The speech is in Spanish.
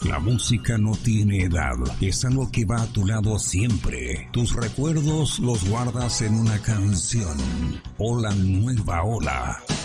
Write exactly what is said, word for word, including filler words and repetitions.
La música no tiene edad, es algo que va a tu lado siempre. Tus recuerdos los guardas en una canción. Hola, nueva ola.